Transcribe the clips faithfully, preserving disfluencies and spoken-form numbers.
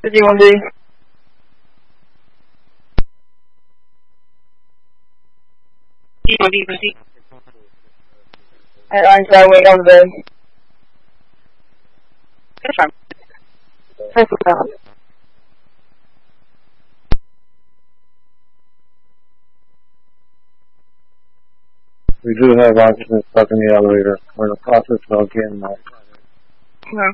fifty-one B. fifty-one B, proceed. At Einstein, wait on the bed. That's fine. Thank you, Tom. We do have occupants stuck in the elevator. We're in the process of getting them out. Okay.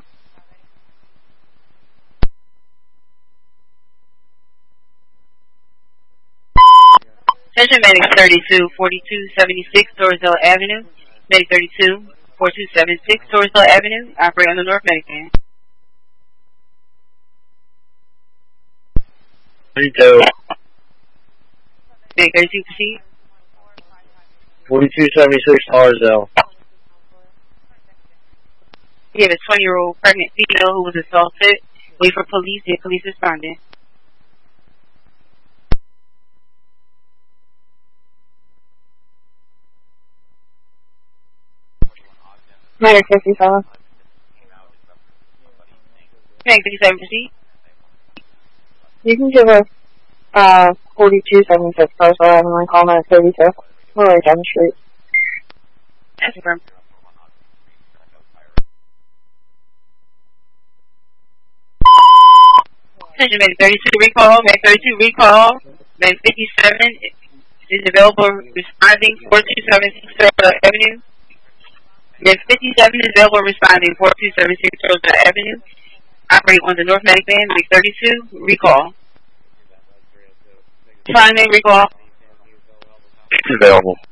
Attention Medic thirty-two forty-two seventy-six Torresdale Avenue. Medic thirty-two forty-two seventy-six Torresdale Avenue. Operate on the North Medic van. thirty-two. Medic thirty-two, proceed. forty-two seventy-six Torresdale. We have a twenty-year-old pregnant female who was assaulted. Wait for police. The police responded. Medic fifty-seven. Medic fifty-seven, proceed. You can give us, uh, forty-two seventy-six Torresdale Avenue and call Medic thirty-two. We're right down the street. That's confirmed. Attention, Medic thirty-two, recall. Medic thirty-two, recall. Medic fifty-seven is available responding four two seven six Torresdale Avenue. Medic fifty-seven is available responding four two seven six Torresdale Avenue. Operate on the North Medic van. Medic thirty-two, recall. Trying to recall. It's available.